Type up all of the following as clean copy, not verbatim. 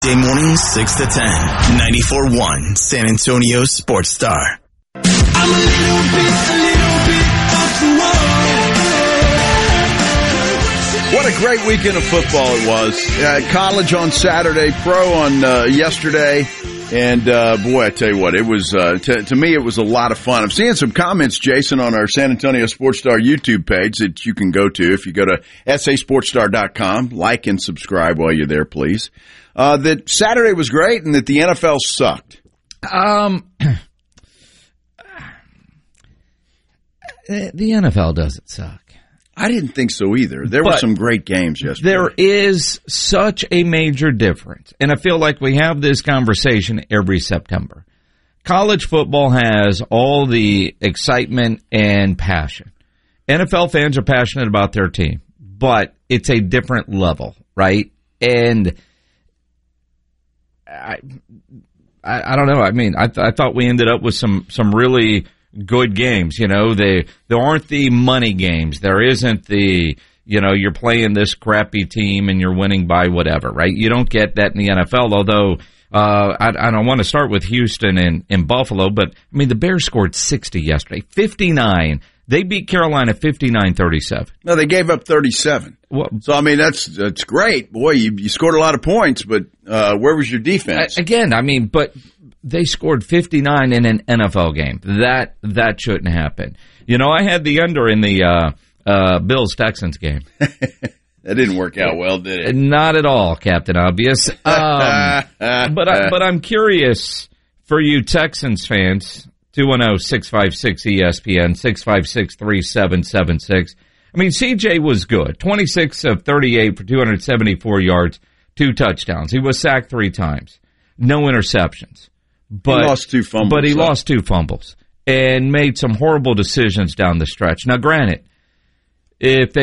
Day morning 6 to 10. 94.1 San Antonio Sports Star. I'm a little bit off the wall. What a great weekend of football it was. College on Saturday, pro on yesterday. And, boy, I tell you what, it was, to me, it was a lot of fun. I'm seeing some comments, Jason, on our San Antonio Sports Star YouTube page that you can go to. If you go to sasportsstar.com, like and subscribe while you're there, please. That Saturday was great and that the NFL sucked. The NFL doesn't suck. I didn't think so either. There were some great games yesterday. There is such a major difference, and I feel like we have this conversation every September. College football has all the excitement and passion. NFL fans are passionate about their team, but it's a different level, right? And I don't know. I mean, I thought we ended up with some really good games. You know, there aren't the money games. There isn't the, you're playing this crappy team and you're winning by whatever, right? You don't get that in the NFL, although I don't want to start with Houston and Buffalo, but, I mean, the Bears scored 60 yesterday, 59. They beat Carolina 59-37. No, they gave up 37. Well, so, I mean, that's great. Boy, you scored a lot of points, but where was your defense? Again, I mean, but they scored 59 in an NFL game. That shouldn't happen. I had the under in the Bills-Texans game. That didn't work out well, did it? Not at all, Captain Obvious. But I'm curious for you Texans fans. 210-656-ESPN, 656-3776. I mean, CJ was good. 26 of 38 for 274 yards, 2 touchdowns. He was sacked 3 times. No interceptions. But he lost 2 fumbles. But he lost 2 fumbles and made some horrible decisions down the stretch. Now, granted, if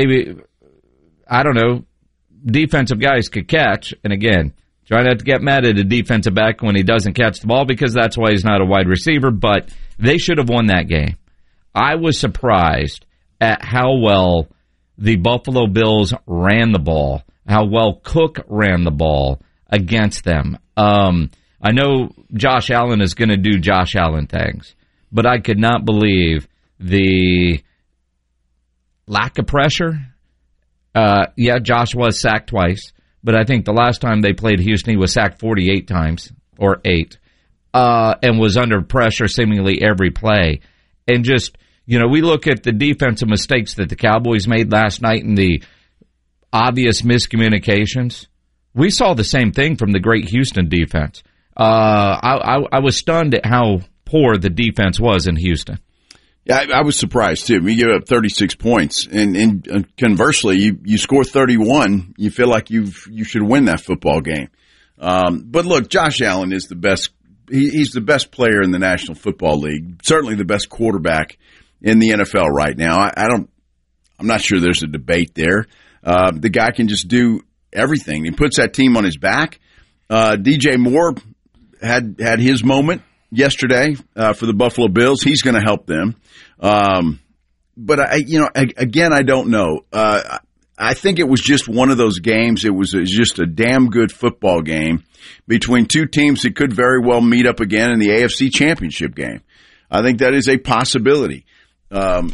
defensive guys could catch, and again, try not to get mad at a defensive back when he doesn't catch the ball because that's why he's not a wide receiver, but they should have won that game. I was surprised at how well the Buffalo Bills ran the ball, how well Cook ran the ball against them. I know Josh Allen is going to do Josh Allen things, but I could not believe the lack of pressure. Josh was sacked twice. But I think the last time they played Houston, he was sacked 48 times, or 8, and was under pressure seemingly every play. And just, we look at the defensive mistakes that the Cowboys made last night and the obvious miscommunications. We saw the same thing from the great Houston defense. I was stunned at how poor the defense was in Houston. Yeah, I was surprised, too. You give up 36 points, and conversely, you score 31, you feel like you should win that football game. But look, Josh Allen is the best. He's the best player in the National Football League, certainly the best quarterback in the NFL right now. I'm not sure there's a debate there. The guy can just do everything. He puts that team on his back. DJ Moore had his moment yesterday for the Buffalo Bills. He's going to help them. But again, I don't know. I think it was just one of those games. It was just a damn good football game between 2 teams that could very well meet up again in the AFC Championship game. I think that is a possibility. Again,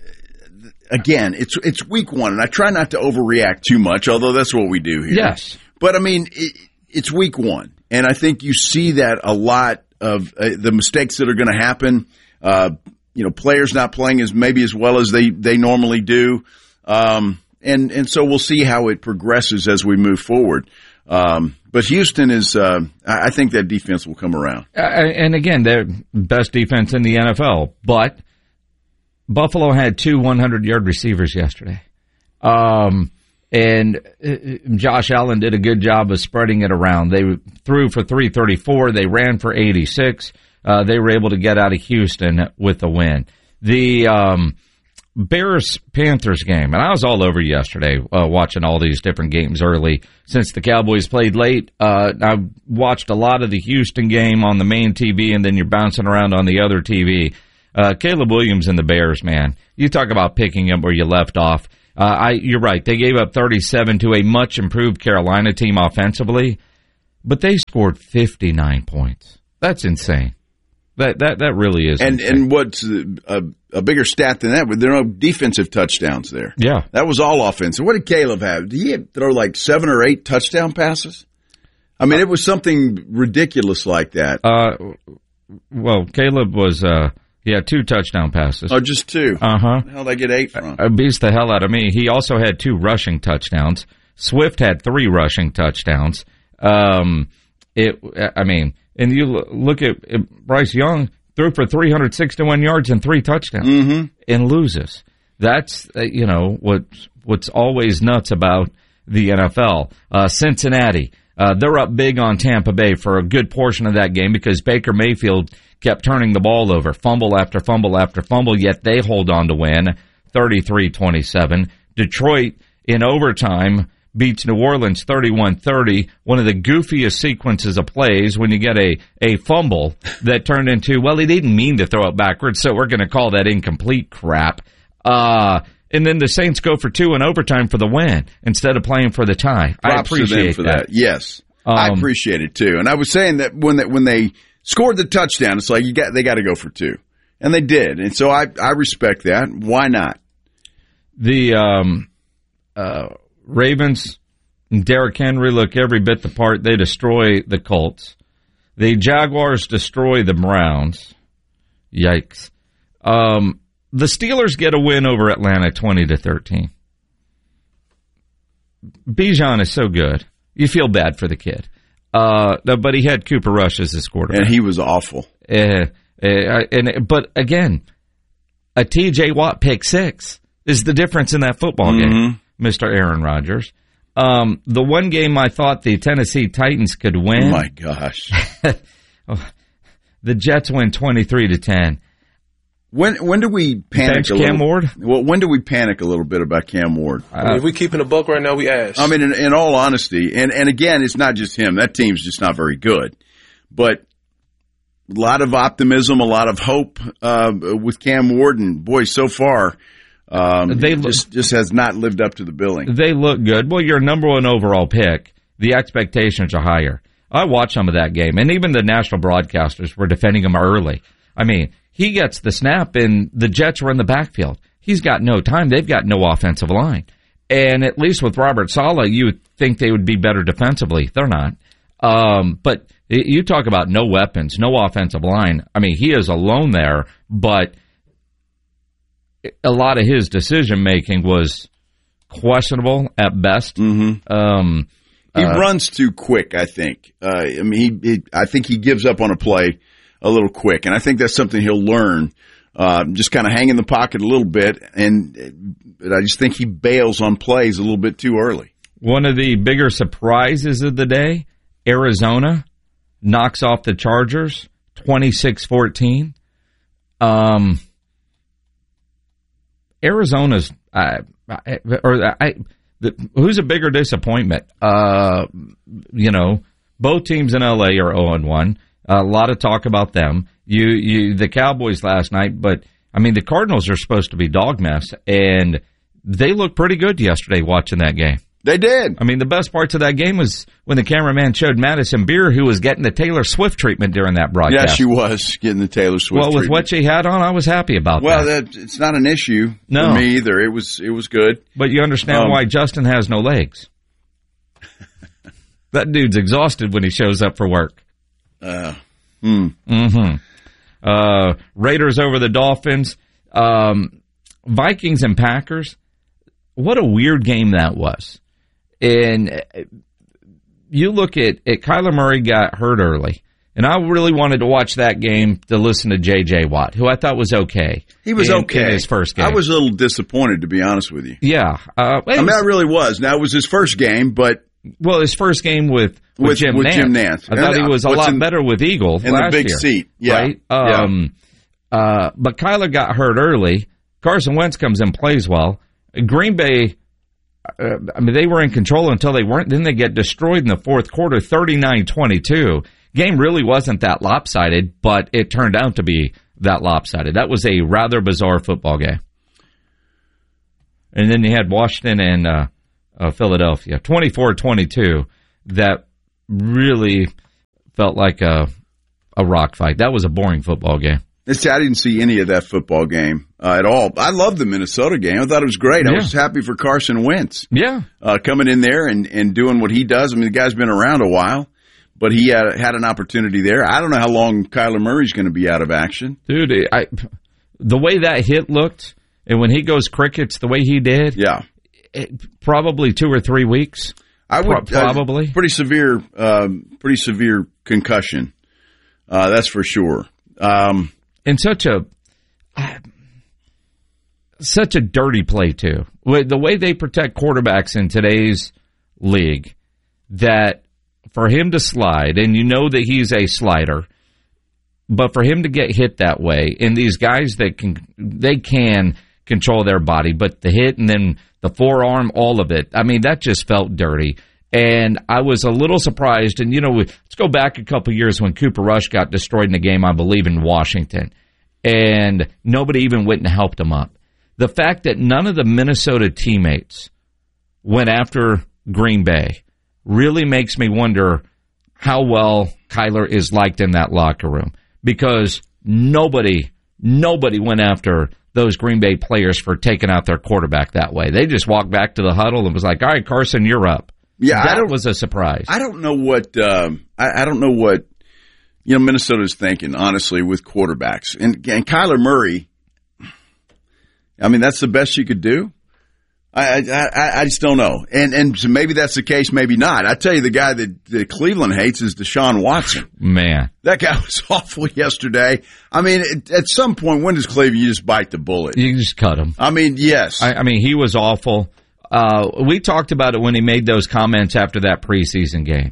it's week 1, and I try not to overreact too much, although that's what we do here. Yes. But I mean, it's week 1, and I think you see that a lot of the mistakes that are going to happen. Players not playing as well as they normally do. And so we'll see how it progresses as we move forward. But Houston is, I think that defense will come around. And again, they're best defense in the NFL, but Buffalo had 2 100-yard receivers yesterday. And Josh Allen did a good job of spreading it around. They threw for 334. They ran for 86. They were able to get out of Houston with a win. The Bears-Panthers game, and I was all over yesterday watching all these different games early since the Cowboys played late. I watched a lot of the Houston game on the main TV, and then you're bouncing around on the other TV. Caleb Williams and the Bears, man. You talk about picking up where you left off. You're right. They gave up 37 to a much improved Carolina team offensively. But they scored 59 points. That's insane. That really is insane. And what's a bigger stat than that, but there are no defensive touchdowns there. Yeah. That was all offensive. What did Caleb have? Did he throw like 7 or 8 touchdown passes? I mean, it was something ridiculous like that. Well, Caleb was, he had 2 touchdown passes. Oh, just 2? Uh-huh. Where the hell did I get 8 from? It beats the hell out of me. He also had 2 rushing touchdowns. Swift had 3 rushing touchdowns. And you look at Bryce Young, threw for 361 yards and 3 touchdowns and loses. That's, what's always nuts about the NFL. Cincinnati, they're up big on Tampa Bay for a good portion of that game because Baker Mayfield kept turning the ball over, fumble after fumble after fumble, yet they hold on to win 33-27. Detroit in overtime beats New Orleans 31-30, one of the goofiest sequences of plays when you get a fumble that turned into, well, he didn't mean to throw it backwards, so we're going to call that incomplete crap. And then the Saints go for 2 in overtime for the win instead of playing for the tie. I appreciate that. Yes, I appreciate it too. And I was saying that when they scored the touchdown, it's like they got to go for 2, and they did. And so I respect that. Why not? The Ravens and Derrick Henry look every bit the part. They destroy the Colts. The Jaguars destroy the Browns. Yikes. The Steelers get a win over Atlanta 20-13. Bijan is so good. You feel bad for the kid. But he had Cooper Rush as his quarterback. And he was awful. But again, a TJ Watt pick 6 is the difference in that football game, Mr. Aaron Rodgers. The one game I thought the Tennessee Titans could win. Oh, my gosh. The Jets win 23-10. When do we panic a little? Cam Ward? Well, when do we panic a little bit about Cam Ward? If we keeping a buck right now, we ask. I mean, in all honesty, and again, it's not just him. That team's just not very good. But a lot of optimism, a lot of hope with Cam Ward, and boy, so far, just has not lived up to the billing. They look good. Well, you're number 1 overall pick. The expectations are higher. I watched some of that game, and even the national broadcasters were defending him early. I mean, he gets the snap, and the Jets are in the backfield. He's got no time. They've got no offensive line. And at least with Robert Saleh, you would think they would be better defensively. They're not. But you talk about no weapons, no offensive line. I mean, he is alone there, but a lot of his decision-making was questionable at best. He runs too quick, I think. I think he gives up on a play a little quick, and I think that's something he'll learn. Just kind of hang in the pocket a little bit, and I just think he bails on plays a little bit too early. One of the bigger surprises of the day, Arizona knocks off the Chargers 26-14. Arizona's who's a bigger disappointment? Both teams in LA are 0-1. A lot of talk about them. The Cowboys last night, but I mean the Cardinals are supposed to be dog mess, and they looked pretty good yesterday watching that game. They did. I mean, the best parts of that game was when the cameraman showed Madison Beer, who was getting the Taylor Swift treatment during that broadcast. Yeah, she was getting the Taylor Swift treatment. Well, with what she had on, I was happy about that. Well, it's not an issue for me either. It was good. But you understand why Justin has no legs. That dude's exhausted when he shows up for work. Raiders over the Dolphins. Vikings and Packers. What a weird game that was. And you look at Kyler Murray got hurt early. And I really wanted to watch that game to listen to J.J. Watt, who I thought was okay. He was okay in his first game. I was a little disappointed, to be honest with you. Yeah. I really was. Now, it was his first game, but... Well, his first game with Jim Nantz. I thought he was a lot better with Eagle last year. In the big seat, yeah. Right? But Kyler got hurt early. Carson Wentz comes in, plays well. Green Bay, they were in control until they weren't. Then they get destroyed in the fourth quarter, 39-22. Game really wasn't that lopsided, but it turned out to be that lopsided. That was a rather bizarre football game. And then you had Washington and Philadelphia, 24-22. That really felt like a rock fight. That was a boring football game. I didn't see any of that football game at all. I loved the Minnesota game. I thought it was great. I was happy for Carson Wentz. Yeah. Coming in there and doing what he does. I mean, the guy's been around a while, but he had an opportunity there. I don't know how long Kyler Murray's going to be out of action. Dude, the way that hit looked, and when he goes crickets the way he did, probably 2 or 3 weeks. I would probably pretty severe concussion. That's for sure. And such a dirty play too. The way they protect quarterbacks in today's league, that for him to slide, and you know that he's a slider, but for him to get hit that way, and these guys that can control their body, but the hit and then the forearm, all of it, I mean, that just felt dirty. And I was a little surprised. And, let's go back a couple of years when Cooper Rush got destroyed in a game, I believe, in Washington. And nobody even went and helped him up. The fact that none of the Minnesota teammates went after Green Bay really makes me wonder how well Kyler is liked in that locker room. Because nobody went after those Green Bay players for taking out their quarterback that way. They just walked back to the huddle and was like, all right, Carson, you're up. Yeah, that was a surprise. I don't know what I don't know what Minnesota's thinking, honestly, with quarterbacks. And Kyler Murray, I mean, that's the best you could do. I just don't know. And so maybe that's the case, maybe not. I tell you, the guy that Cleveland hates is Deshaun Watson. Man, that guy was awful yesterday. I mean, at some point, when does Cleveland, you just bite the bullet? You just cut him. I mean, yes. I mean, he was awful. We talked about it when he made those comments after that preseason game.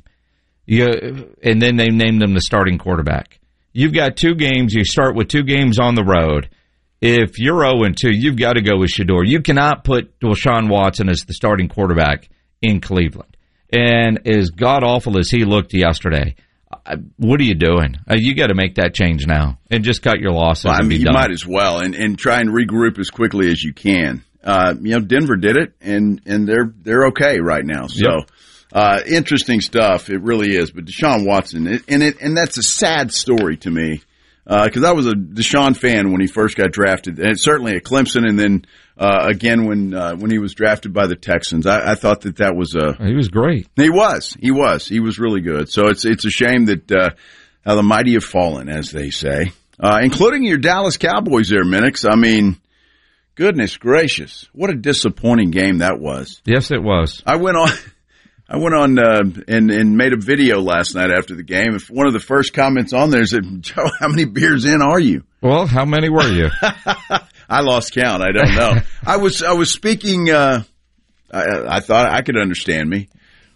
And then they named him the starting quarterback. You've got 2 games. You start with 2 games on the road. If you're 0-2, you've got to go with Shedeur. You cannot put Deshaun Watson as the starting quarterback in Cleveland. And as god-awful as he looked yesterday, what are you doing? You got to make that change now and just cut your losses and be done. You might as well and try and regroup as quickly as you can. Denver did it, and they're okay right now. So, interesting stuff. It really is. But Deshaun Watson, and that's a sad story to me, because I was a Deshaun fan when he first got drafted, and certainly at Clemson, and then again when he was drafted by the Texans. I thought that was he was great. He was really good. So it's a shame that how the mighty have fallen, as they say, including your Dallas Cowboys there, Minix. I mean, goodness gracious, what a disappointing game that was. Yes, it was. I went on and made a video last night after the game. One of the first comments on there said, "Joe, how many beers in are you?" Well, how many were you? I lost count. I don't know. I was speaking. I thought I could understand me.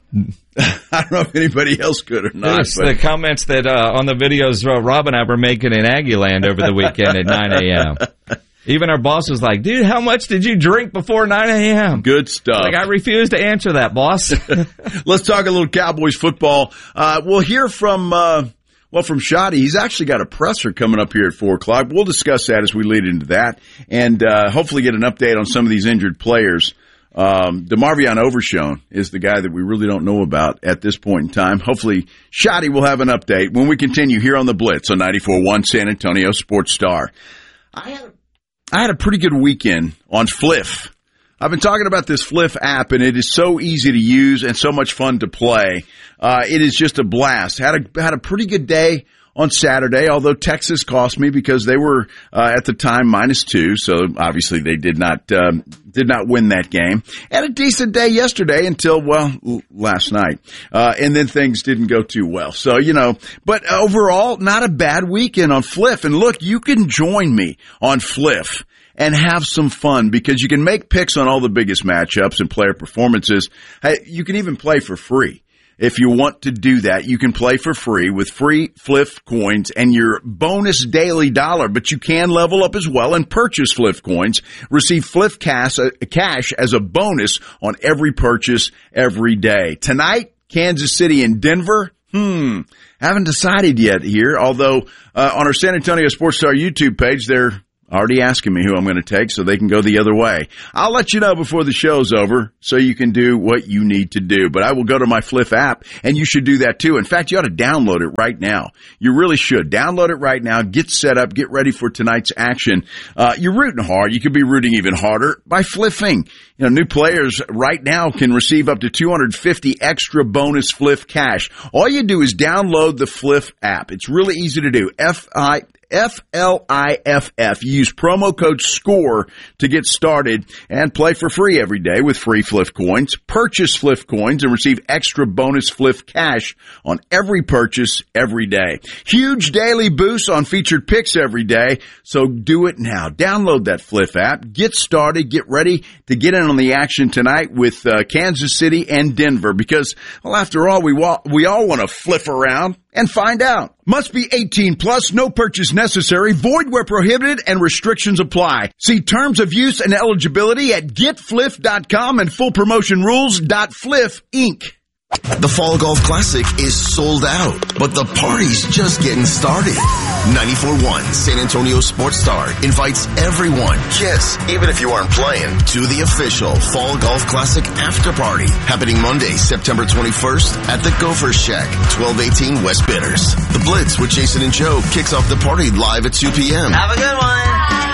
I don't know if anybody else could or not. Yes, the comments that on the videos Rob and I were making in Aggieland over the weekend at 9 a.m. Even our boss was like, dude, how much did you drink before 9 a.m.? Good stuff. Like, I refuse to answer that, boss. Let's talk a little Cowboys football. We'll hear from Schotty. He's actually got a presser coming up here at 4 o'clock. We'll discuss that as we lead into that, and hopefully get an update on some of these injured players. DeMarvion Overshown is the guy that we really don't know about at this point in time. Hopefully, Schotty will have an update when we continue here on the Blitz on 94.1 San Antonio Sports Star. I had a pretty good weekend on Fliff. I've been talking about this Fliff app, and it is so easy to use and so much fun to play. It is just a blast. Had a pretty good day on Saturday, although Texas cost me because they were at the time -2, so obviously they did not win that game. Had a decent day yesterday until last night, and then things didn't go too well. So but overall, not a bad weekend on Fliff. And look, you can join me on Fliff and have some fun because you can make picks on all the biggest matchups and player performances. Hey, you can even play for free. If you want to do that, you can play for free with free Fliff coins and your bonus daily dollar, but you can level up as well and purchase Fliff coins. Receive Fliff cash as a bonus on every purchase every day. Tonight, Kansas City and Denver. Haven't decided yet here, although on our San Antonio Sports Star YouTube page, they're already asking me who I'm going to take so they can go the other way. I'll let you know before the show's over so you can do what you need to do. But I will go to my Fliff app, and you should do that too. In fact, you ought to download it right now. You really should. Download it right now. Get set up. Get ready for tonight's action. You're rooting hard. You could be rooting even harder by fliffing. You know, new players right now can receive up to $250 extra bonus Fliff cash. All you do is download the Fliff app. It's really easy to do. F-L-I-F-F. You use promo code SCORE to get started and play for free every day with free Fliff coins. Purchase Fliff coins and receive extra bonus Fliff cash on every purchase every day. Huge daily boosts on featured picks every day, so do it now. Download that Fliff app. Get started. Get ready to get in on the action tonight with Kansas City and Denver because, well, after all, we all want to fliff around and find out. Must be 18 plus, no purchase necessary, void where prohibited, and restrictions apply. See terms of use and eligibility at getfliff.com and full promotion rules.fliff Inc. The Fall Golf Classic is sold out, but the party's just getting started. 94.1 San Antonio Sports Star invites everyone, yes, even if you aren't playing, to the official Fall Golf Classic after party happening Monday, September 21st at the Gopher Shack, 1218 West Bitters. The Blitz with Jason and Joe kicks off the party live at 2 p.m. Have a good one.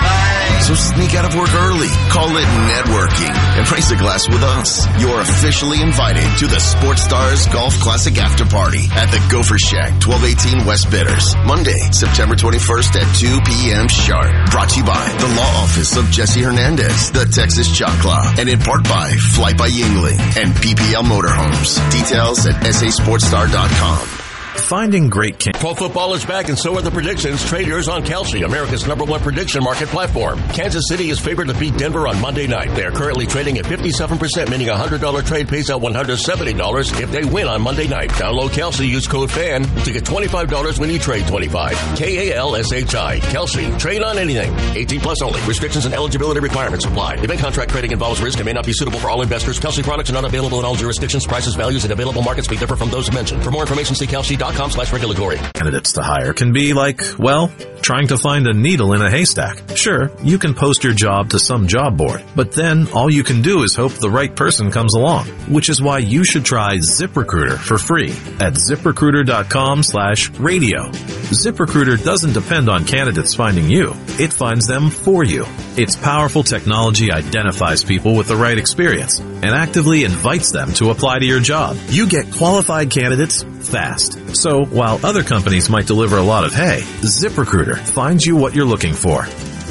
So sneak out of work early, call it networking, and raise a glass with us. You're officially invited to the Sports Stars Golf Classic After Party at the Gopher Shack, 1218 West Bitters, Monday, September 21st at 2 p.m. sharp. Brought to you by the Law Office of Jesse Hernandez, the Texas Choclaw, and in part by Flight by Yingling and PPL Motorhomes. Details at sasportstar.com. Finding great Pro football is back, and so are the predictions. Trade yours on Kelsey, America's #1 prediction market platform. Kansas City is favored to beat Denver on Monday night. They are currently trading at 57%, meaning a $100 trade pays out $170 if they win on Monday night. Download Kelsey, use code FAN to get $25 when you trade 25. KALSHI. Kelsey. Trade on anything. 18 plus only. Restrictions and eligibility requirements apply. Event contract trading involves risk and may not be suitable for all investors. Kelsey products are not available in all jurisdictions. Prices, values, and available markets may differ from those mentioned. For more information, see Kelsey.com/regulatory. Candidates to hire can be like, well, trying to find a needle in a haystack. Sure, you can post your job to some job board, but then all you can do is hope the right person comes along, which is why you should try ZipRecruiter for free at ZipRecruiter.com/radio. ZipRecruiter doesn't depend on candidates finding you. It finds them for you. Its powerful technology identifies people with the right experience and actively invites them to apply to your job. You get qualified candidates fast. So while other companies might deliver a lot of hay, ZipRecruiter finds you what you're looking for.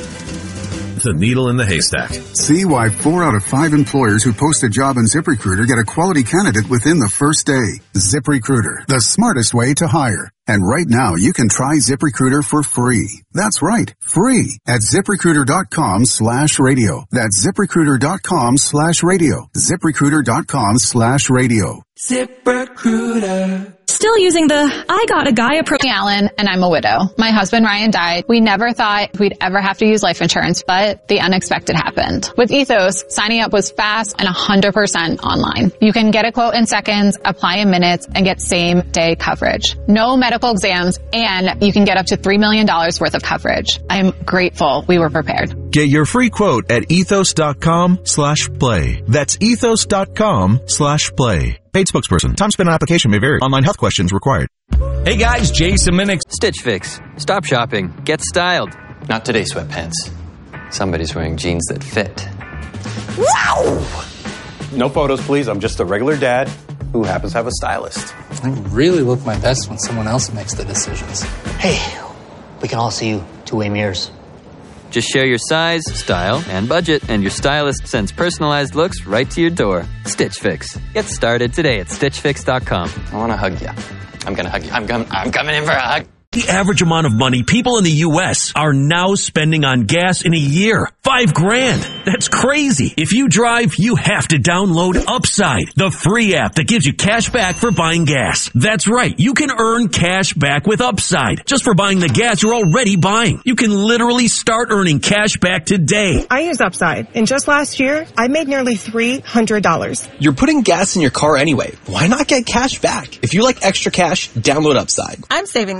The needle in the haystack. See why 4 out of 5 employers who post a job on ZipRecruiter get a quality candidate within the first day. ZipRecruiter, the smartest way to hire. And right now, you can try ZipRecruiter for free. That's right, free at ZipRecruiter.com/radio. That's ZipRecruiter.com/radio. ZipRecruiter.com/radio. ZipRecruiter. Still using the I got a guy approach. Allen, and I'm a widow. My husband Ryan died. We never thought we'd ever have to use life insurance, but the unexpected happened. With Ethos, signing up was fast and 100% online. You can get a quote in seconds, apply in minutes, and get same-day coverage. No medical exams, and you can get up to $3 million worth of coverage. I am grateful we were prepared. Get your free quote at ethos.com/play. That's ethos.com/play. Paid spokesperson. Time spent on application may vary. Online health questions required. Hey guys, Jason Minnick. Stitch Fix. Stop shopping. Get styled. Not today, sweatpants. Somebody's wearing jeans that fit. Wow! No photos, please. I'm just a regular dad who happens to have a stylist. I really look my best when someone else makes the decisions. Hey, we can all see you two-way mirrors. Just share your size, style, and budget, and your stylist sends personalized looks right to your door. Stitch Fix. Get started today at StitchFix.com. I want to hug you. I'm going to hug you. I'm coming in for a hug. The average amount of money people in the U.S. are now spending on gas in a year. $5,000. That's crazy. If you drive, you have to download Upside, the free app that gives you cash back for buying gas. That's right. You can earn cash back with Upside just for buying the gas you're already buying. You can literally start earning cash back today. I use Upside, and just last year, I made nearly $300. You're putting gas in your car anyway. Why not get cash back? If you like extra cash, download Upside. I'm saving the cash I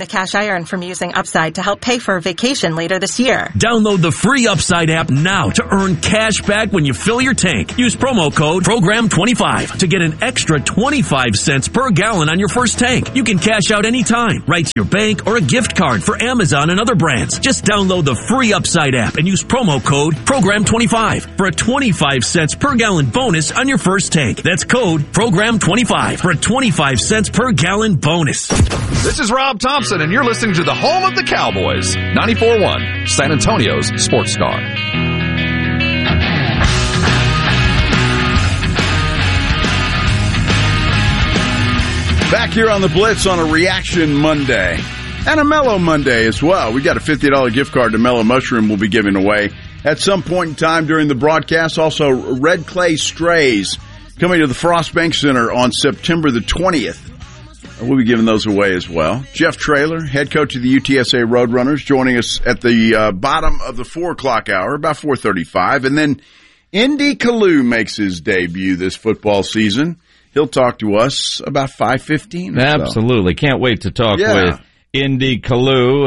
I earn from using Upside to help pay for a vacation later this year. Download the free Upside app now to earn cash back when you fill your tank. Use promo code PROGRAM25 to get an extra 25 cents per gallon on your first tank. You can cash out anytime, right to your bank or a gift card for Amazon and other brands. Just download the free Upside app and use promo code PROGRAM25 for a 25 cents per gallon bonus on your first tank. That's code PROGRAM25 for a 25 cents per gallon bonus. This is Rob Thompson, and you're listening to the home of the Cowboys, 94.1, San Antonio's Sports Star. Back here on the Blitz on a Reaction Monday and a Mellow Monday as well. We got a $50 gift card to Mellow Mushroom we'll be giving away at some point in time during the broadcast. Also, Red Clay Strays coming to the Frost Bank Center on September the 20th. We'll be giving those away as well. Jeff Traylor, head coach of the UTSA Roadrunners, joining us at the bottom of the 4 o'clock hour, about 4:35. And then Indy Kalu makes his debut this football season. He'll talk to us about 5:15 or Absolutely. Can't wait to talk with Indy Kalu,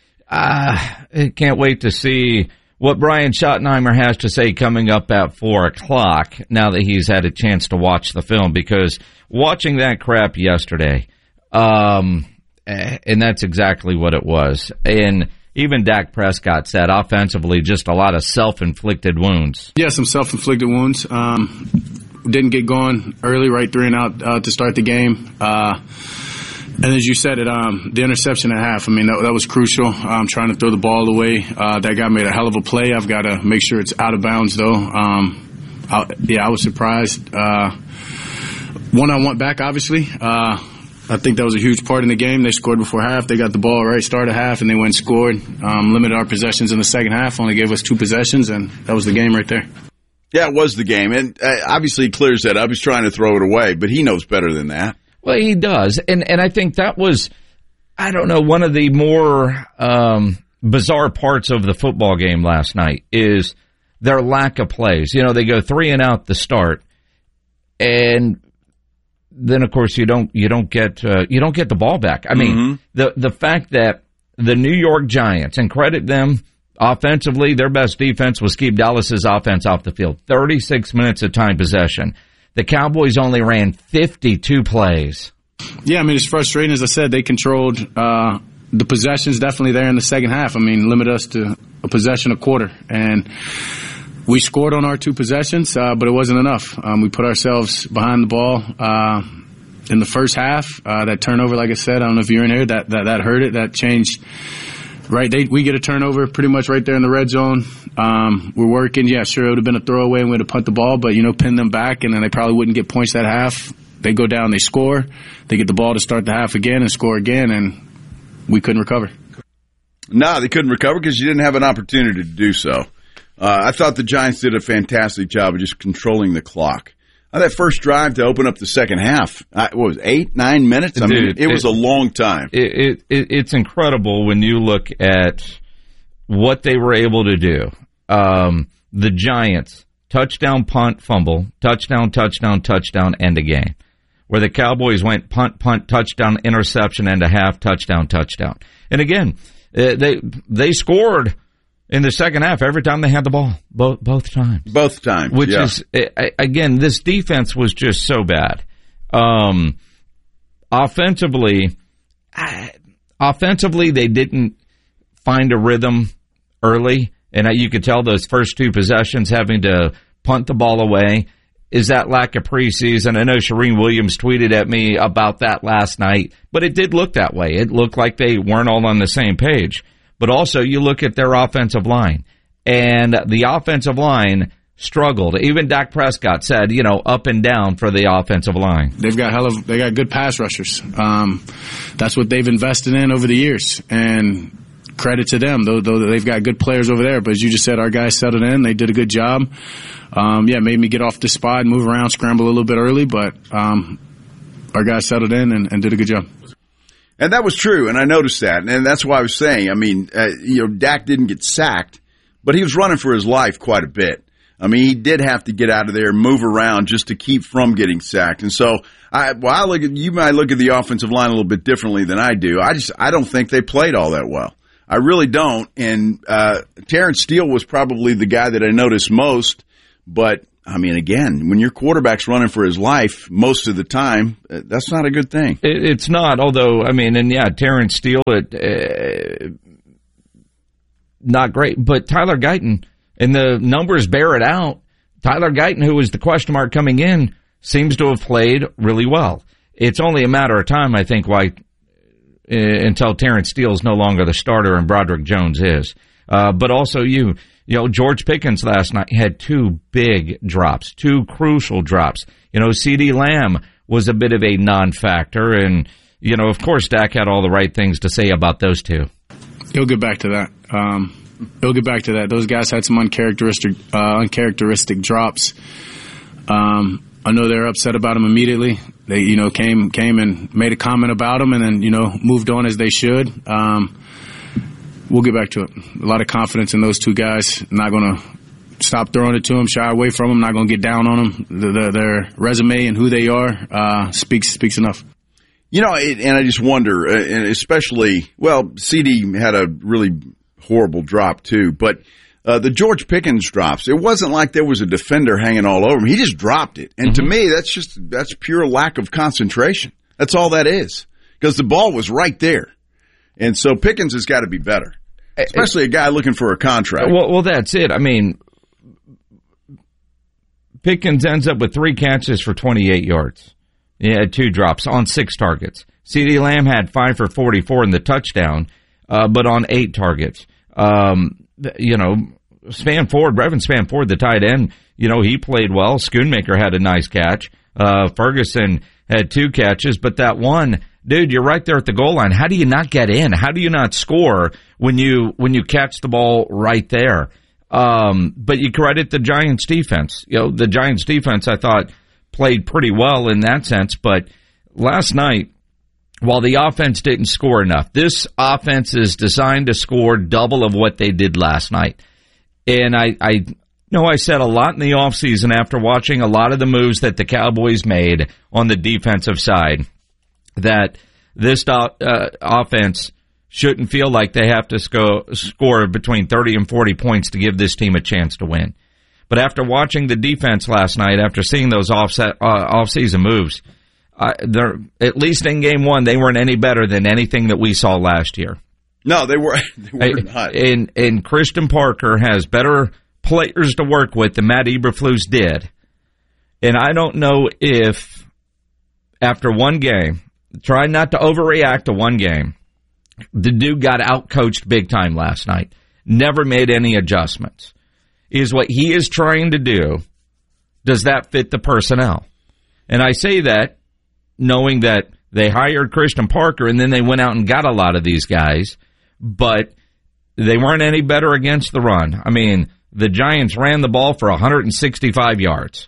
and can't wait to see what Brian Schottenheimer has to say coming up at 4 o'clock now that he's had a chance to watch the film, because watching that crap yesterday, and that's exactly what it was. And even Dak Prescott said offensively, just a lot of self-inflicted wounds. Yeah, some self-inflicted wounds. Didn't get going early, right 3 and out to start the game. And as you said, the interception at half, I mean, that was crucial. Trying to throw the ball away. That guy made a hell of a play. I've got to make sure it's out of bounds, though. I was surprised. One I want back, obviously. I think that was a huge part in the game. They scored before half. They got the ball right, start of half, and they went and scored. Limited our possessions in the second half. Only gave us 2 possessions, and that was the game right there. Yeah, it was the game. And obviously he clears that up. He's trying to throw it away, but he knows better than that. Well, he does. And I think that was, I don't know, one of the more bizarre parts of the football game last night is their lack of plays. You know, they go 3 and out to start, and then of course you don't get the ball back. I mean, the fact that the New York Giants, and credit them, offensively, their best defense was keep Dallas's offense off the field. 36 minutes of time possession. The Cowboys only ran 52 plays. Yeah, I mean, it's frustrating. As I said, they controlled the possessions definitely there in the second half. I mean, limited us to a possession a quarter. And we scored on our 2 possessions, but it wasn't enough. We put ourselves behind the ball in the first half. That turnover, like I said, I don't know if you're in here, that hurt it. That changed. Right, we get a turnover pretty much right there in the red zone. We're working. Yeah, sure, it would have been a throwaway and we would have punt the ball, but, pin them back, and then they probably wouldn't get points that half. They go down, they score. They get the ball to start the half again and score again, and we couldn't recover. No, they couldn't recover because you didn't have an opportunity to do so. I thought the Giants did a fantastic job of just controlling the clock. That first drive to open up the second half, what was it, 8-9 minutes? I mean, it was a long time. It's incredible when you look at what they were able to do. The Giants, touchdown, punt, fumble, touchdown, end of game. Where the Cowboys went punt, touchdown, interception, end of half, touchdown. And again, they scored in the second half every time they had the ball, both times. Both times, which is, again, this defense was just so bad. Offensively, they didn't find a rhythm early, and you could tell those first 2 possessions having to punt the ball away. Is that lack of preseason? I know Shereen Williams tweeted at me about that last night, but it did look that way. It looked like they weren't all on the same page. But also, you look at their offensive line, and the offensive line struggled. Even Dak Prescott said, up and down for the offensive line. They got good pass rushers. That's what they've invested in over the years, and credit to them. Though they've got good players over there. But as you just said, our guys settled in. They did a good job. Made me get off the spot, move around, scramble a little bit early, but our guys settled in and did a good job. And that was true, and I noticed that, and that's why I was saying, Dak didn't get sacked, but he was running for his life quite a bit. I mean, he did have to get out of there and move around just to keep from getting sacked. And so, you might look at the offensive line a little bit differently than I do. I don't think they played all that well. I really don't. And Terrence Steele was probably the guy that I noticed most. But, I mean, again, when your quarterback's running for his life most of the time, that's not a good thing. It's not, although, I mean, and yeah, Terrence Steele, not great. But Tyler Guyton, and the numbers bear it out, Tyler Guyton, who was the question mark coming in, seems to have played really well. It's only a matter of time, I think, until Terrence Steele's no longer the starter and Broderick Jones is. But also you know, George Pickens last night had 2 big drops, 2 crucial drops. You know, CeeDee Lamb was a bit of a non-factor, and, you know, of course, Dak had all the right things to say about those 2. He'll get back to that. Those guys had some uncharacteristic drops. I know they're upset about him immediately. They, you know, came and made a comment about him, and then, you know, moved on as they should. We'll get back to it. A lot of confidence in those 2 guys. Not going to stop throwing it to them, shy away from them. Not going to get down on them. Their resume and who they are speaks enough. You know, and I just wonder, and especially, CD had a really horrible drop too, but the George Pickens drops, it wasn't like there was a defender hanging all over him. He just dropped it. And to me, that's pure lack of concentration. That's all that is. Because the ball was right there. And so Pickens has got to be better. Especially a guy looking for a contract. Well, that's it. I mean, Pickens ends up with 3 catches for 28 yards. He had 2 drops on 6 targets. CeeDee Lamb had 5 for 44 in the touchdown, but on 8 targets. You know, Reverend Spanford, the tight end, you know, he played well. Schoonmaker had a nice catch. Ferguson had 2 catches, but that one, dude, you're right there at the goal line. How do you not get in? How do you not score when you catch the ball right there? But you credit the Giants defense. You know, the Giants defense, I thought, played pretty well in that sense. But last night, while the offense didn't score enough, this offense is designed to score double of what they did last night. And I know I said a lot in the offseason after watching a lot of the moves that the Cowboys made on the defensive side, that this offense shouldn't feel like they have to score between 30 and 40 points to give this team a chance to win. But after watching the defense last night, after seeing those off-season moves, they're, at least in game 1, they weren't any better than anything that we saw last year. No, they were not. And Christian Parker has better players to work with than Matt Eberflus did. And I don't know if after one game, try not to overreact to one game, the dude got out-coached big time last night. Never made any adjustments. Is what he is trying to do, does that fit the personnel? And I say that knowing that they hired Christian Parker and then they went out and got a lot of these guys, but they weren't any better against the run. I mean, the Giants ran the ball for 165 yards.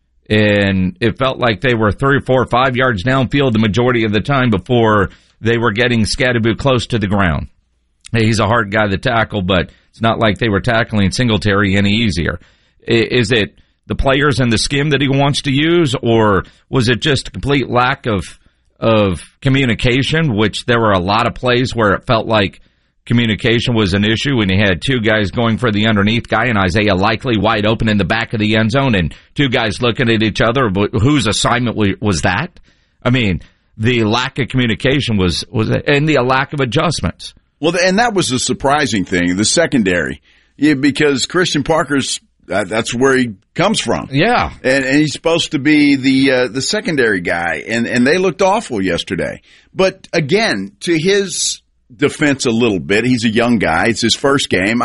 And it felt like they were 3 or 4 or 5 yards downfield the majority of the time before they were getting Scadaboo close to the ground. Hey, he's a hard guy to tackle, but it's not like they were tackling Singletary any easier. Is it the players and the scheme that he wants to use, or was it just a complete lack of communication, which there were a lot of plays where it felt like communication was an issue when he had 2 guys going for the underneath guy and Isaiah Likely wide open in the back of the end zone and 2 guys looking at each other. Whose assignment was that? I mean, the lack of communication was and the lack of adjustments. Well, and that was the surprising thing, the secondary, because Christian Parker's that's where he comes from. Yeah, and he's supposed to be the secondary guy, and they looked awful yesterday. But again, to his defense a little bit, he's a young guy. It's his first game.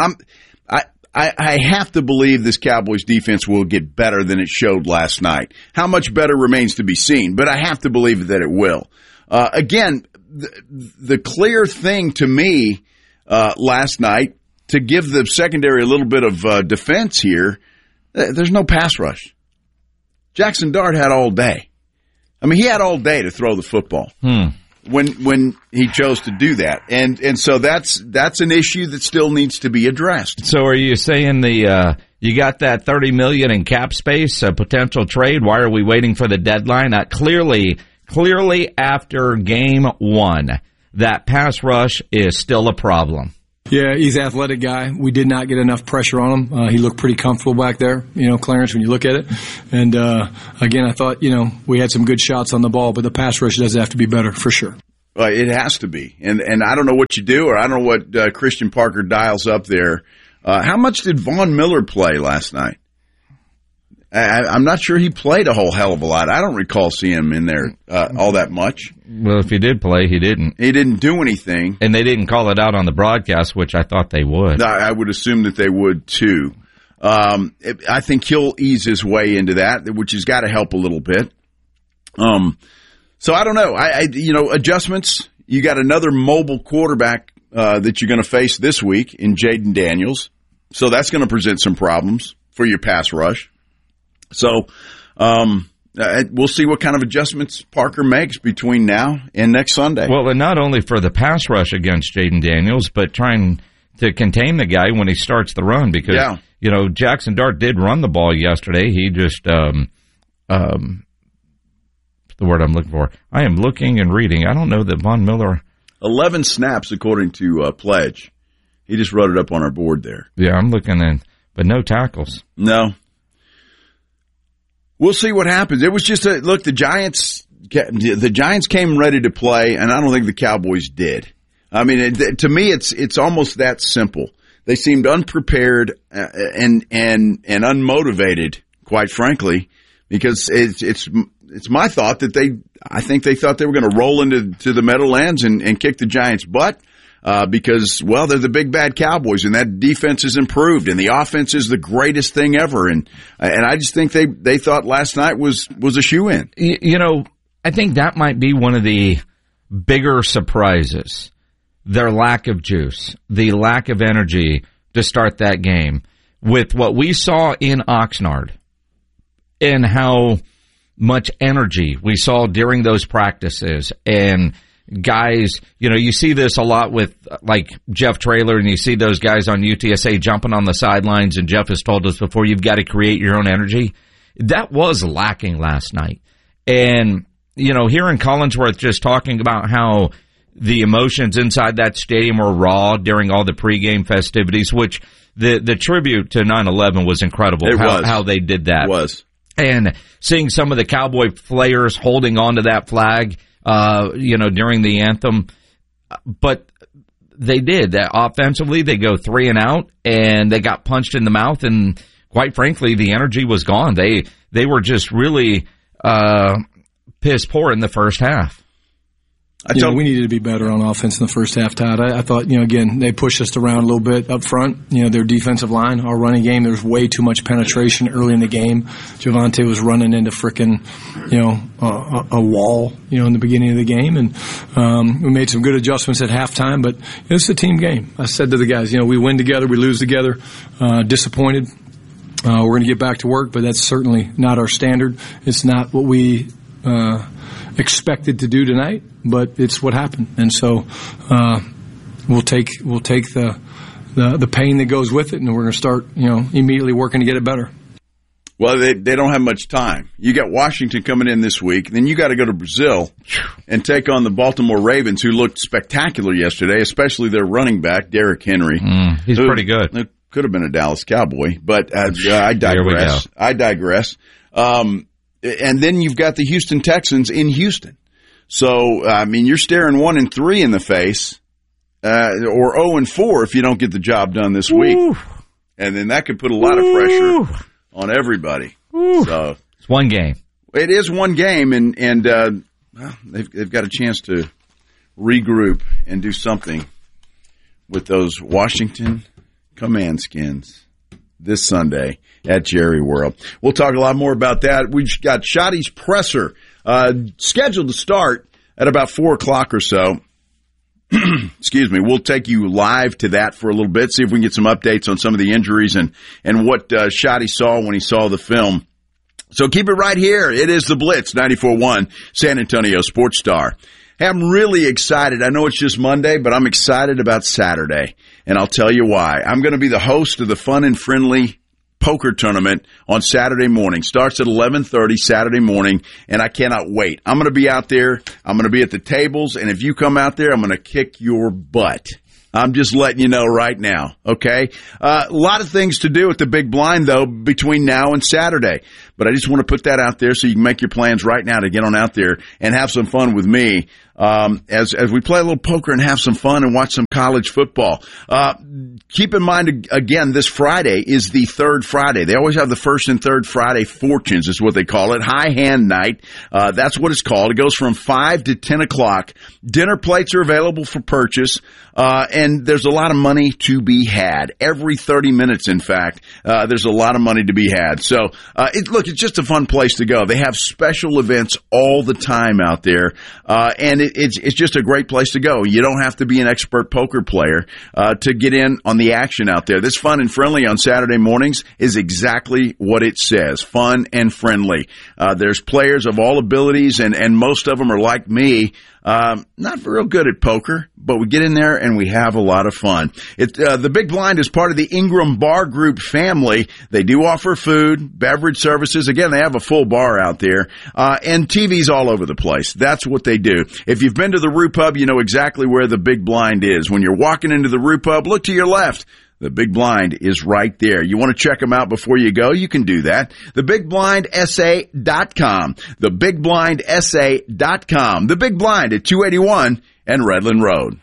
I have to believe this Cowboys defense will get better than it showed last night. How much better remains to be seen, but I have to believe that it will. Again, the clear thing to me last night, to give the secondary a little bit of defense here, there's no pass rush. Jackson Dart had all day. I mean, he had all day to throw the football. when he chose to do that. And so that's an issue that still needs to be addressed. So are you saying you got that $30 million in cap space, a potential trade? Why are we waiting for the deadline? Clearly after game one, that pass rush is still a problem. Yeah, he's an athletic guy. We did not get enough pressure on him. He looked pretty comfortable back there, Clarence, when you look at it. And, again, I thought, we had some good shots on the ball, but the pass rush does have to be better for sure. It has to be. And I don't know what you do, or I don't know what Christian Parker dials up there. How much did Von Miller play last night? I'm not sure he played a whole hell of a lot. I don't recall seeing him in there all that much. Well, if he did play, he didn't. He didn't do anything. And they didn't call it out on the broadcast, which I thought they would. I would assume that they would, too. I think he'll ease his way into that, which has got to help a little bit. So I don't know. Adjustments. You got another mobile quarterback that you're going to face this week in Jaden Daniels. So that's going to present some problems for your pass rush. So we'll see what kind of adjustments Parker makes between now and next Sunday. Well, and not only for the pass rush against Jaden Daniels, but trying to contain the guy when he starts the run because, Jackson Dart did run the ball yesterday. He just the word I'm looking for. I am looking and reading. I don't know that Von Miller. 11 snaps according to Pledge. He just wrote it up on our board there. Yeah, I'm looking in, but no tackles. No. We'll see what happens. It was just the Giants came ready to play, and I don't think the Cowboys did. I mean, to me, it's almost that simple. They seemed unprepared and unmotivated, quite frankly, because it's my thought that I think they thought they were going to roll into the Meadowlands and kick the Giants' butt. Because, they're the big bad Cowboys, and that defense is improved, and the offense is the greatest thing ever. And I just think they thought last night was a shoo-in. I think that might be one of the bigger surprises. Their lack of juice, the lack of energy to start that game. With what we saw in Oxnard and how much energy we saw during those practices and guys, you see this a lot with like Jeff Traylor, and you see those guys on UTSA jumping on the sidelines, and Jeff has told us before, you've got to create your own energy. That was lacking last night. And, hearing Collinsworth just talking about how the emotions inside that stadium were raw during all the pregame festivities, which the tribute to 9/11 was incredible. How they did that. It was. And seeing some of the Cowboy players holding on to that flag, during the anthem. But they did that offensively. They go 3 and out, and they got punched in the mouth. And quite frankly, the energy was gone. They were just really piss poor in the first half. We needed to be better on offense in the first half, Todd. I thought, again, they pushed us around a little bit up front. Their defensive line, our running game, there was way too much penetration early in the game. Javonte was running into frickin', a wall, in the beginning of the game. And we made some good adjustments at halftime, but it's a team game. I said to the guys, we win together, we lose together. Disappointed. We're going to get back to work, but that's certainly not our standard. It's not what we expected to do tonight, but it's what happened, and so we'll take the pain that goes with it, and we're going to start immediately working to get it better. Well, they don't have much time. You got Washington coming in this week, then you got to go to Brazil and take on the Baltimore Ravens, who looked spectacular yesterday, especially their running back Derrick Henry. He's pretty good. It could have been a Dallas Cowboy, but I digress. And then you've got the Houston Texans in Houston. So, you're staring 1-3 in the face, or 0-4 if you don't get the job done this week. Ooh. And then that could put a lot of pressure on everybody. Ooh. So it's one game. It is one game, and they've got a chance to regroup and do something with those Washington Command Skins this Sunday at Jerry World. We'll talk a lot more about that. We've got Schotty's Presser scheduled to start at about 4 o'clock or so. Excuse me. We'll take you live to that for a little bit, see if we can get some updates on some of the injuries and what Schotty saw when he saw the film. So keep it right here. It is the Blitz 94.1 San Antonio Sports Star. Hey, I'm really excited. I know it's just Monday, but I'm excited about Saturday, and I'll tell you why. I'm going to be the host of the Fun and Friendly Poker Tournament on Saturday morning. Starts at 11:30 Saturday morning, and I cannot wait. I'm going to be out there. I'm going to be at the tables, and if you come out there, I'm going to kick your butt. I'm just letting you know right now, okay? A lot of things to do at the Big Blind, though, between now and Saturday. But I just want to put that out there so you can make your plans right now to get on out there and have some fun with me as we play a little poker and have some fun and watch some college football. Keep in mind, again, this Friday is the third Friday. They always have the first and third Friday fortunes is what they call it. High hand night. That's what it's called. It goes from 5 to 10 o'clock. Dinner plates are available for purchase. And there's a lot of money to be had. Every 30 minutes, in fact, there's a lot of money to be had. So, it's just a fun place to go. They have special events all the time out there. And it's just a great place to go. You don't have to be an expert poker player, to get in on the action out there. This Fun and Friendly on Saturday mornings is exactly what it says. Fun and friendly. There's players of all abilities and most of them are like me. Not real good at poker, but we get in there and we have a lot of fun. The Big Blind is part of the Ingram Bar Group family. They do offer food, beverage services. Again, they have a full bar out there, and TVs all over the place. That's what they do. If you've been to the Rue Pub, you know exactly where the Big Blind is. When you're walking into the Rue Pub, look to your left. The Big Blind is right there. You want to check them out before you go? You can do that. TheBigBlindSA.com. TheBigBlindSA.com. The Big Blind at 281 and Redland Road.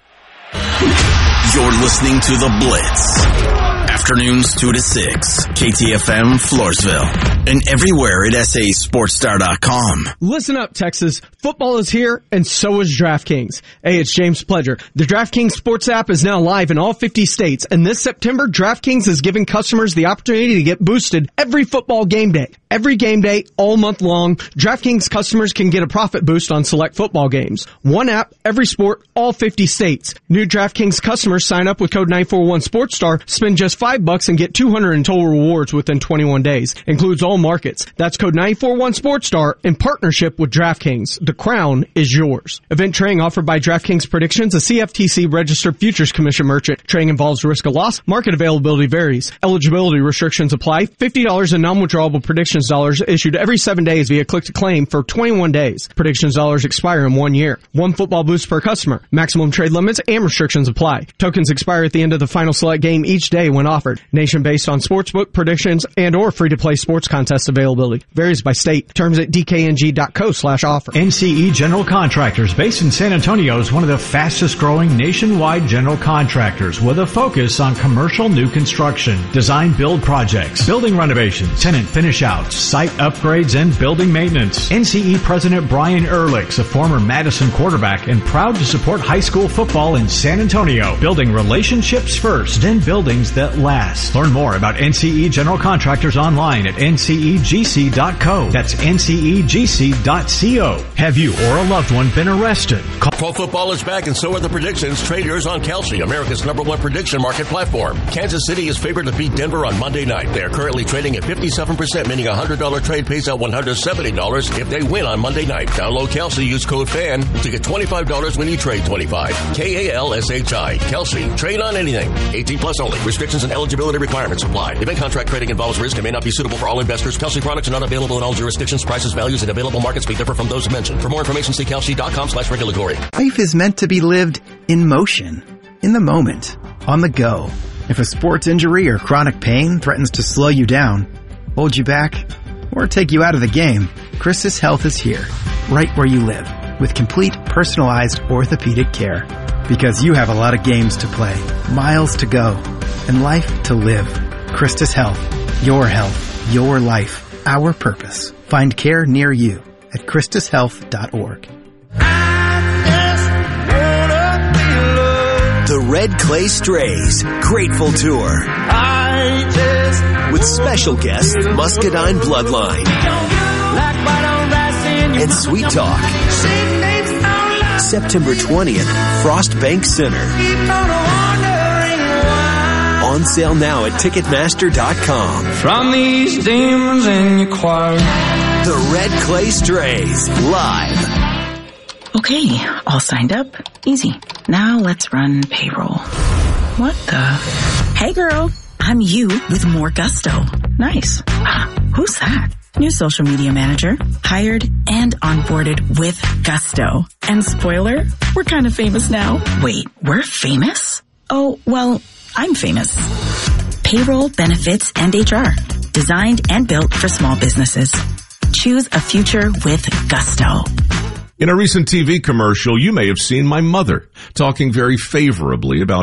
You're listening to The Blitz. Afternoons 2 to 6. KTFM Floresville. And everywhere at SASportsStar.com. Listen up, Texas. Football is here, and so is DraftKings. Hey, it's James Pledger. The DraftKings Sports app is now live in all 50 states, and this September, DraftKings is giving customers the opportunity to get boosted every football game day. Every game day, all month long, DraftKings customers can get a profit boost on select football games. One app, every sport, all 50 states. New DraftKings customers sign up with code 941SportsStar, spend just $5 and get $200 in total rewards within 21 days. Includes all markets. That's code 941SportsStar in partnership with DraftKings. The crown is yours. Event trading offered by DraftKings Predictions, a CFTC registered futures commission merchant. Trading involves risk of loss. Market availability varies. Eligibility restrictions apply. $50 in non-withdrawable predictions dollars issued every 7 days via click to claim for 21 days. Predictions dollars expire in 1 year. One football boost per customer. Maximum trade limits and restrictions apply. Tokens expire at the end of the final select game each day when offered. Nation based on sportsbook predictions and or free-to-play sports contest availability. Varies by state. Terms at dkng.co/offer. NCE General Contractors, based in San Antonio, is one of the fastest growing nationwide general contractors with a focus on commercial new construction, design build projects, building renovations, tenant finish outs, site upgrades, and building maintenance. NCE President Brian Ehrlich's a former Madison quarterback and proud to support high school football in San Antonio, building relationships first and buildings that last. Learn more about NCE General Contractors online at ncegc.co. That's ncegc.co. Have you or a loved one been arrested? Pro football is back, and so are the predictions. Trade yours on Kalshi, America's #1 prediction market platform. Kansas City is favored to beat Denver on Monday night. They are currently trading at 57%, meaning a $100 trade pays out $170 if they win on Monday night. Download Kalshi, use code FAN to get $25 when you trade $25. KALSHI. Kalshi. Trade on anything. 18 plus only. Restrictions and eligibility requirements apply. Event contract trading involves risk and may not be suitable for all investors. Kalshi products are not available in all jurisdictions. Prices, values, and available markets may differ from those mentioned. For more information, see kalshi.com/regulatory. Life is meant to be lived in motion, in the moment, on the go. If a sports injury or chronic pain threatens to slow you down, hold you back, or take you out of the game, Christus Health is here, right where you live, with complete personalized orthopedic care. Because you have a lot of games to play, miles to go, and life to live. Christus Health. Your health. Your life. Our purpose. Find care near you at ChristusHealth.org. The Red Clay Strays Grateful Tour. With special guests Muscadine Bloodline and Sweet Talk. September 20th, Frost Bank Center. On sale now at Ticketmaster.com. From these demons in your choir. The Red Clay Strays live. Okay, all signed up. Easy. Now let's run payroll. What the? Hey girl, I'm you with more gusto. Nice. Who's that? New social media manager, hired and onboarded with gusto. And spoiler, we're kind of famous now. Wait, we're famous? Oh, well, I'm famous. Payroll, benefits, and HR. Designed and built for small businesses. Choose a future with gusto. In a recent TV commercial, you may have seen my mother talking very favorably about